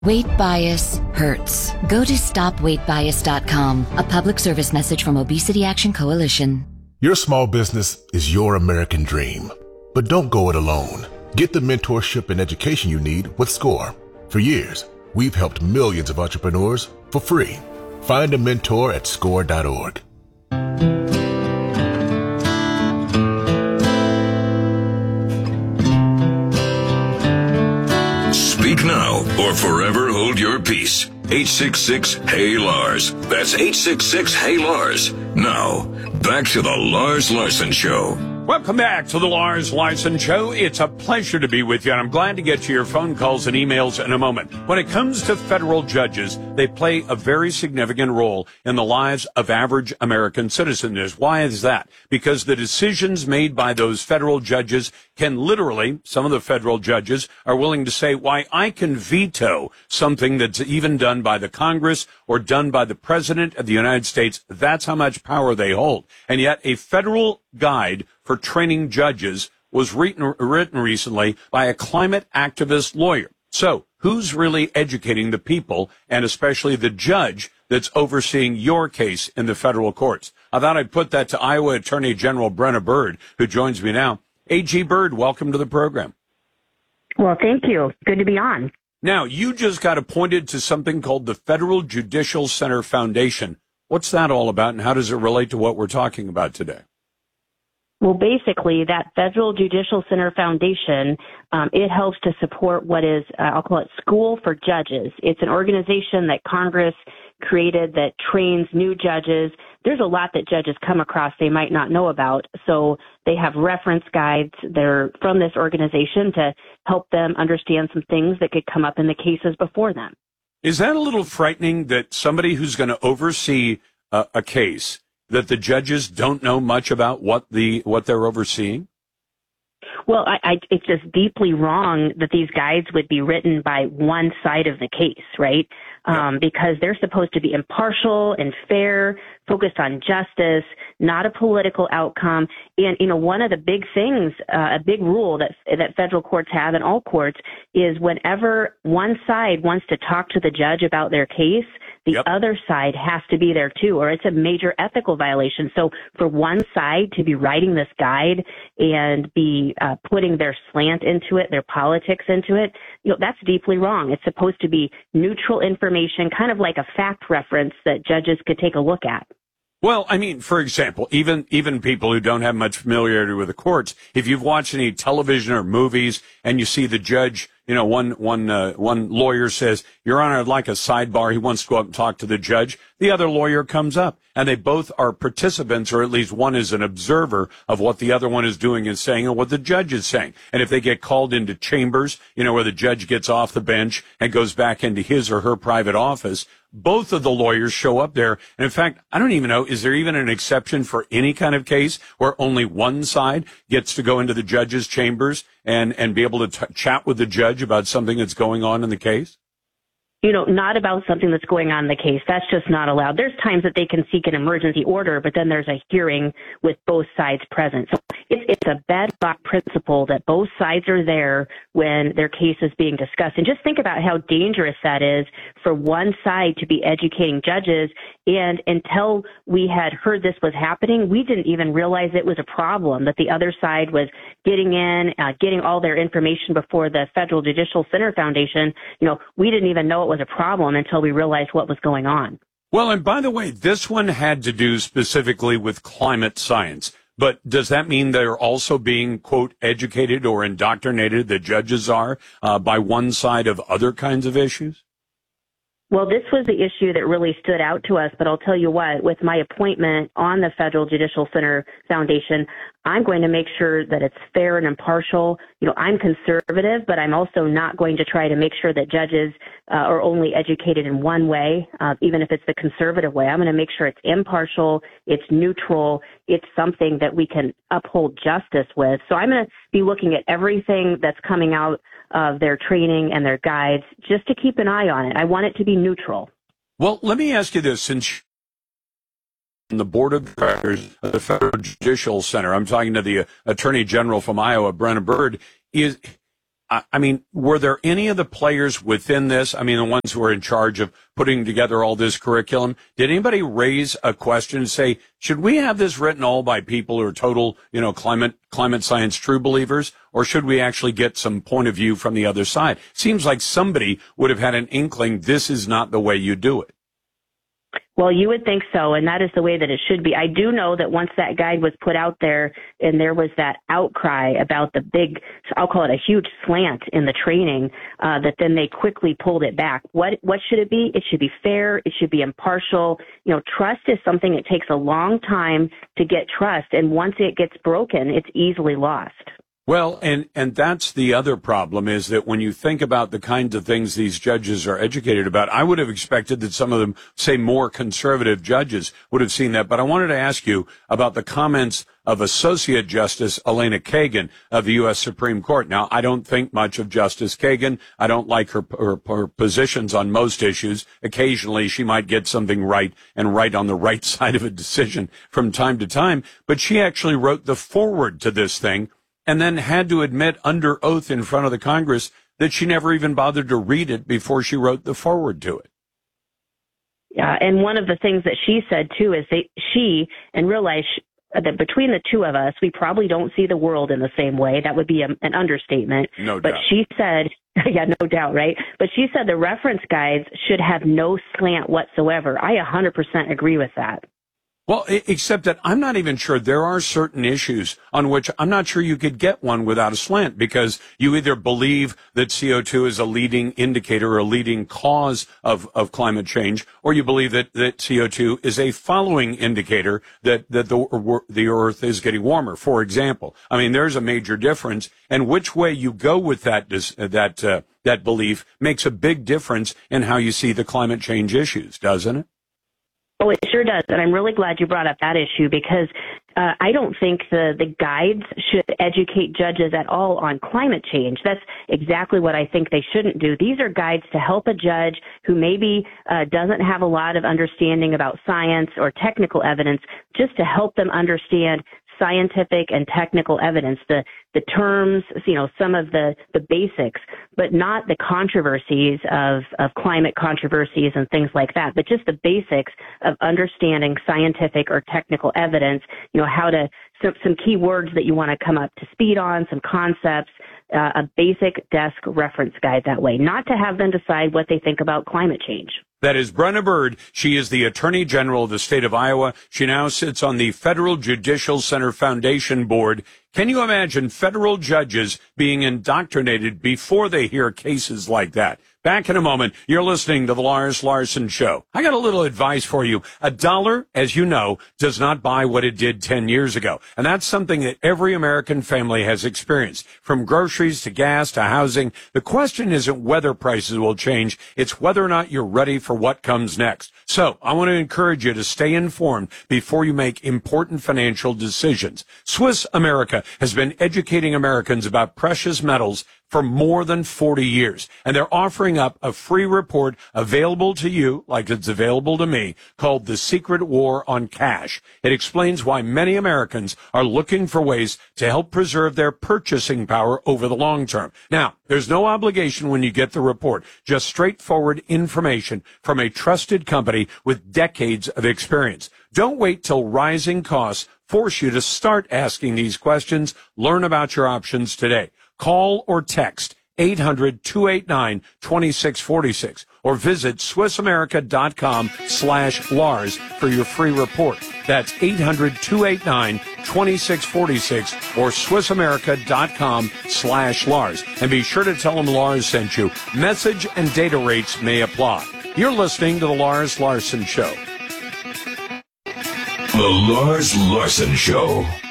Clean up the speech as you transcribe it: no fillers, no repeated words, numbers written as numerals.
Weight bias hurts. Go to stopweightbias.com, a public service message from Obesity Action Coalition. Your small business is your American dream, but don't go it alone. Get the mentorship and education you need with SCORE. For years, we've helped millions of entrepreneurs for free. Find a mentor at score.org. Speak now or forever hold your peace. 866-HEY-LARS. That's 866-HEY-LARS. Now, back to the Lars Larson Show. Welcome back to the Lars Larson Show. It's a pleasure to be with you, and I'm glad to get to your phone calls and emails in a moment. When it comes to federal judges, they play a very significant role in the lives of average American citizens. Why is that? Because the decisions made by those federal judges can literally, some of the federal judges are willing to say, why, I can veto something that's even done by the Congress or done by the President of the United States. That's how much power they hold. And yet a federal guide for training judges was written recently by a climate activist lawyer. So who's really educating the people, and especially the judge that's overseeing your case in the federal courts? I thought I'd put that to Iowa Attorney General Brenna Bird, who joins me now. AG Bird, welcome to the program. Well, thank you. Good to be on. Now, you just got appointed to something called the Federal Judicial Center Foundation. What's that all about, and how does it relate to what we're talking about today? Well, basically, that Federal Judicial Center Foundation, it helps to support what is, I'll call it School for Judges. It's an organization that Congress created that trains new judges. There's a lot that judges come across they might not know about. So they have reference guides. They're from this organization to help them understand some things that could come up in the cases before them. Is that a little frightening that somebody who's going to oversee a case, that the judges don't know much about what they're overseeing? Well, it's just deeply wrong that these guides would be written by one side of the case, right? Because they're supposed to be impartial and fair, focused on justice, not a political outcome. And, one of the big things, a big rule that federal courts have and all courts is whenever one side wants to talk to the judge about their case, the other side has to be there too, or it's a major ethical violation. So for one side to be writing this guide and be putting their slant into it, their politics into it, that's deeply wrong. It's supposed to be neutral information, kind of like a fact reference that judges could take a look at. Well, I mean, for example, even people who don't have much familiarity with the courts, if you've watched any television or movies and you see the judge, one lawyer says, Your Honor, I'd like a sidebar. He wants to go up and talk to the judge. The other lawyer comes up, and they both are participants, or at least one is an observer of what the other one is doing and saying and what the judge is saying. And if they get called into chambers, where the judge gets off the bench and goes back into his or her private office, both of the lawyers show up there. And in fact, I don't even know, is there even an exception for any kind of case where only one side gets to go into the judge's chambers and be able to chat with the judge about something that's going on in the case? Not about something that's going on in the case. That's just not allowed. There's times that they can seek an emergency order, but then there's a hearing with both sides present. So it's a bedrock principle that both sides are there when their case is being discussed. And just think about how dangerous that is for one side to be educating judges. And until we had heard this was happening, we didn't even realize it was a problem, that the other side was getting in, getting all their information before the Federal Judicial Center Foundation. We didn't even know it was a problem until we realized what was going on. Well, and by the way, this one had to do specifically with climate science. But does that mean they're also being, quote, educated or indoctrinated, the judges are, by one side of other kinds of issues? Well, this was the issue that really stood out to us, but I'll tell you what, with my appointment on the Federal Judicial Center Foundation, I'm going to make sure that it's fair and impartial. I'm conservative, but I'm also not going to try to make sure that judges are only educated in one way, even if it's the conservative way. I'm going to make sure it's impartial, it's neutral, it's something that we can uphold justice with. So I'm going to be looking at everything that's coming out of their training and their guides just to keep an eye on it. I want it to be neutral. Well, let me ask you this. Since the board of directors of the Federal Judicial Center, I'm talking to the Attorney General from Iowa, Brenna Bird, I mean, were there any of the players within this? I mean, the ones who are in charge of putting together all this curriculum, did anybody raise a question and say, should we have this written all by people who are total, climate science true believers, or should we actually get some point of view from the other side? Seems like somebody would have had an inkling this is not the way you do it. Well, you would think so, and that is the way that it should be. I do know that once that guide was put out there and there was that outcry about the big, I'll call it a huge slant in the training, that then they quickly pulled it back. What should it be? It should be fair. It should be impartial. Trust is something that takes a long time to get trust, and once it gets broken, it's easily lost. Well, and that's the other problem is that when you think about the kinds of things these judges are educated about, I would have expected that some of them, say more conservative judges, would have seen that. But I wanted to ask you about the comments of Associate Justice Elena Kagan of the U.S. Supreme Court. Now, I don't think much of Justice Kagan. I don't like her positions on most issues. Occasionally, she might get something right and right on the right side of a decision from time to time. But she actually wrote the foreword to this thing, and then had to admit under oath in front of the Congress that she never even bothered to read it before she wrote the foreword to it. Yeah, and one of the things that she said, too, is and realize that between the two of us, we probably don't see the world in the same way. That would be an understatement. No doubt. But she said, yeah, no doubt, right? But she said the reference guides should have no slant whatsoever. I 100% agree with that. Well, except that I'm not even sure there are certain issues on which I'm not sure you could get one without a slant, because you either believe that CO2 is a leading indicator or a leading cause of climate change, or you believe that CO2 is a following indicator that the Earth is getting warmer, for example. I mean, there's a major difference, and which way you go with that belief makes a big difference in how you see the climate change issues, doesn't it? Oh, it sure does. And I'm really glad you brought up that issue, because I don't think the guides should educate judges at all on climate change. That's exactly what I think they shouldn't do. These are guides to help a judge who maybe doesn't have a lot of understanding about science or technical evidence, just to help them understand scientific and technical evidence, the terms, some of the basics, but not the controversies of climate controversies and things like that, but just the basics of understanding scientific or technical evidence, how to, some key words that you want to come up to speed on, some concepts, a basic desk reference guide that way, not to have them decide what they think about climate change. That is Brenna Bird. She is the Attorney General of the state of Iowa. She now sits on the Federal Judicial Center Foundation Board. Can you imagine federal judges being indoctrinated before they hear cases like that? Back in a moment. You're listening to the Lars Larson Show. I got a little advice for you. $1, as you know, does not buy what it did 10 years ago. And that's something that every American family has experienced. From groceries to gas to housing, the question isn't whether prices will change. It's whether or not you're ready for what comes next. So I want to encourage you to stay informed before you make important financial decisions. Swiss America has been educating Americans about precious metals for more than 40 years. And they're offering up a free report available to you, like it's available to me, called The Secret War on Cash. It explains why many Americans are looking for ways to help preserve their purchasing power over the long term. Now, there's no obligation when you get the report, just straightforward information from a trusted company with decades of experience. Don't wait till rising costs force you to start asking these questions. Learn about your options today. Call or text 800-289-2646 or visit SwissAmerica.com/Lars for your free report. That's 800-289-2646 or SwissAmerica.com/Lars. And be sure to tell them Lars sent you. Message and data rates may apply. You're listening to the Lars Larson Show. The Lars Larson Show.